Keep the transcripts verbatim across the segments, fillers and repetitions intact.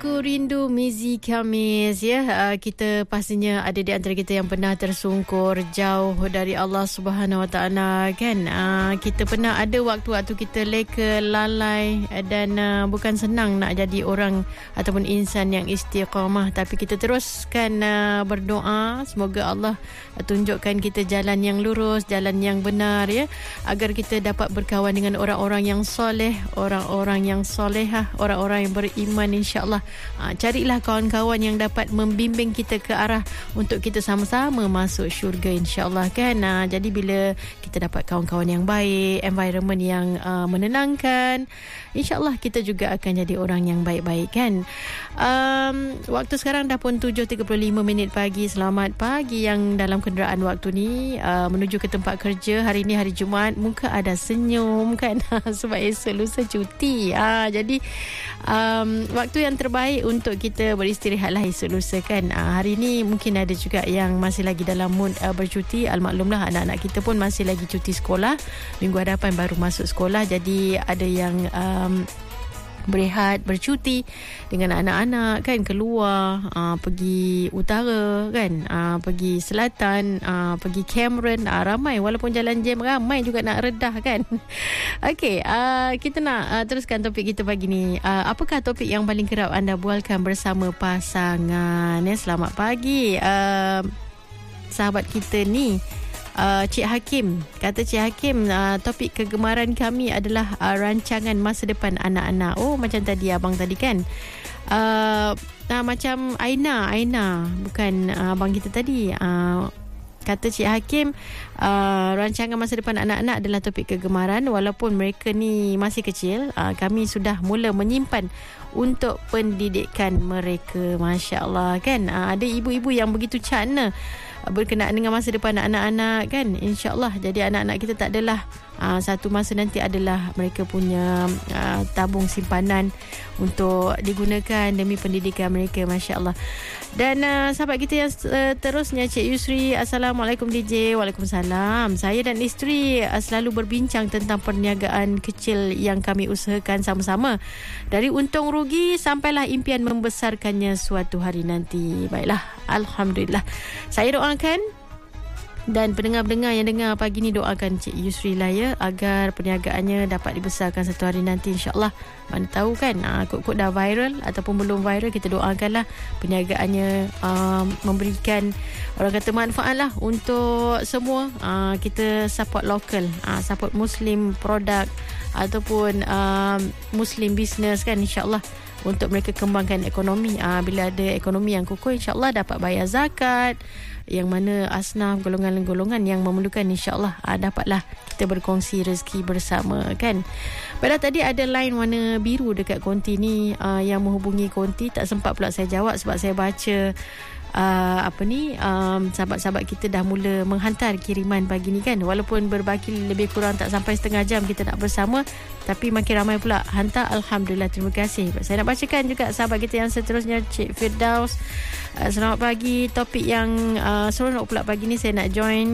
Aku rindu Mizi Khamis ya. Uh, kita pastinya ada di antara kita yang pernah tersungkur jauh dari Allah Subhanahu Wa Taala kan. Uh, kita pernah ada waktu-waktu kita leka, lalai dan uh, bukan senang nak jadi orang ataupun insan yang istiqamah, tapi kita teruskan uh, berdoa semoga Allah tunjukkan kita jalan yang lurus, jalan yang benar ya, agar kita dapat berkawan dengan orang-orang yang soleh, orang-orang yang solehah, orang-orang yang beriman insya-Allah. Ha, carilah kawan-kawan yang dapat membimbing kita ke arah untuk kita sama-sama masuk syurga insya-Allah kan. Ha, jadi bila kita dapat kawan-kawan yang baik, environment yang uh, menenangkan, insya-Allah kita juga akan jadi orang yang baik-baik kan. Um, waktu sekarang dah pun tujuh tiga puluh lima minit pagi. Selamat pagi yang dalam kenderaan waktu ni uh, menuju ke tempat kerja. Hari ni hari Jumaat, muka ada senyum kan sebab esok lusa cuti. Ha, jadi um, waktu yang terbaik untuk kita beristirahatlah esok lusa kan. Uh, hari ni mungkin ada juga yang masih lagi dalam mood uh, bercuti. Almaklumlah anak-anak kita pun masih lagi cuti sekolah. Minggu hadapan baru masuk sekolah. Jadi ada yang um, berehat, bercuti dengan anak-anak kan, keluar uh, pergi utara kan, uh, pergi selatan, uh, pergi Cameron, uh, ramai walaupun jalan jam ramai juga nak redah kan. Okey, uh, kita nak uh, teruskan topik kita pagi ni. Uh, apakah topik yang paling kerap anda bualkan bersama pasangan? Ya, selamat pagi. Uh, sahabat kita ni Uh, Cik Hakim kata, Cik Hakim, uh, topik kegemaran kami adalah uh, rancangan masa depan anak-anak. Oh, macam tadi abang tadi kan, uh, uh, macam Aina Aina bukan uh, abang kita tadi. uh, Kata Cik Hakim, uh, rancangan masa depan anak-anak adalah topik kegemaran. Walaupun mereka ni masih kecil, uh, kami sudah mula menyimpan untuk pendidikan mereka. Masya Allah kan. uh, Ada ibu-ibu yang begitu cana berkenaan dengan masa depan anak-anak kan. InsyaAllah jadi anak-anak kita tak adalah uh, satu masa nanti adalah mereka punya uh, tabung simpanan untuk digunakan demi pendidikan mereka. Masya Allah. Dan uh, sahabat kita yang uh, terusnya, Cik Yusri, Assalamualaikum D J. Waalaikumsalam. Saya dan isteri uh, selalu berbincang tentang perniagaan kecil yang kami usahakan sama-sama, dari untung rugi sampailah impian membesarkannya suatu hari nanti. Baiklah, Alhamdulillah. Saya doakan dan pendengar-pendengar yang dengar pagi ni doakan Cik Yusri lah ya, agar perniagaannya dapat dibesarkan satu hari nanti insya-Allah. Mana tahu kan, uh, kod-kod dah viral ataupun belum viral, kita doakanlah perniagaannya uh, memberikan, orang kata, manfaat lah untuk semua. Uh, kita support lokal, uh, support Muslim produk ataupun uh, Muslim business kan, insya-Allah, untuk mereka kembangkan ekonomi. Uh, bila ada ekonomi yang kukuh, insya-Allah dapat bayar zakat, yang mana asnaf, golongan-golongan yang memerlukan, insya-Allah uh, dapatlah kita berkongsi rezeki bersama kan. Pada tadi ada line warna biru dekat konti ni uh, yang menghubungi konti. Tak sempat pula saya jawab sebab saya baca Uh, apa ni um, sahabat-sahabat kita dah mula menghantar kiriman pagi ni kan. Walaupun berbaki lebih kurang tak sampai setengah jam kita nak bersama, tapi makin ramai pula hantar. Alhamdulillah, terima kasih. Saya nak bacakan juga sahabat kita yang seterusnya, Cik Firdaus. Uh, selamat pagi. Topik yang uh, seronok pula pagi ni, saya nak join.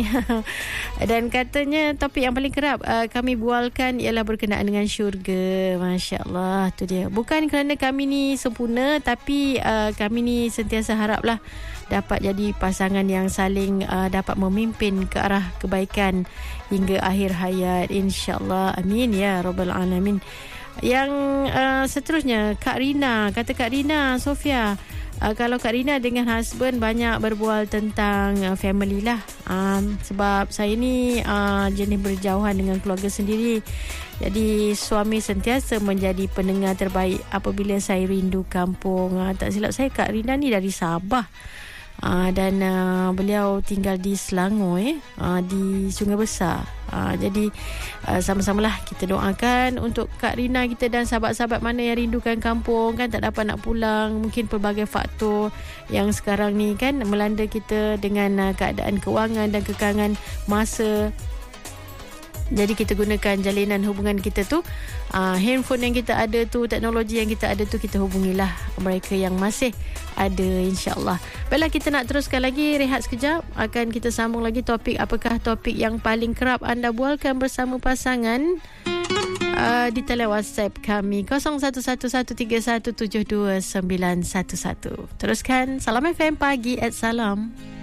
Dan katanya topik yang paling kerap uh, kami bualkan ialah berkenaan dengan syurga. Masya Allah, tu dia. Bukan kerana kami ni sempurna, tapi uh, kami ni sentiasa haraplah dapat jadi pasangan yang saling uh, dapat memimpin ke arah kebaikan hingga akhir hayat, insya-Allah. Amin ya rabbal alamin. Yang uh, seterusnya, Kak Rina, kata Kak Rina Sofia, uh, kalau Kak Rina dengan husband banyak berbual tentang uh, family lah. Um, sebab saya ni uh, jenis berjauhan dengan keluarga sendiri. Jadi suami sentiasa menjadi pendengar terbaik apabila saya rindu kampung. Uh, tak silap saya, Kak Rina ni dari Sabah. Uh, dan uh, beliau tinggal di Selangor eh, uh, di Sungai Besar. uh, Jadi uh, sama-samalah kita doakan untuk Kak Rina kita dan sahabat-sahabat mana yang rindukan kampung kan, tak dapat nak pulang. Mungkin pelbagai faktor yang sekarang ni kan melanda kita dengan uh, keadaan kewangan dan kekangan masa. Jadi kita gunakan jalinan hubungan kita tu, uh, handphone yang kita ada tu, teknologi yang kita ada tu, kita hubungilah mereka yang masih ada, insya-Allah. Baiklah, kita nak teruskan lagi, rehat sekejap. Akan kita sambung lagi topik, apakah topik yang paling kerap anda bualkan bersama pasangan. uh, di talian WhatsApp kami kosong satu satu satu tiga satu tujuh dua sembilan satu satu. Teruskan Salam F M Pagi at Salam.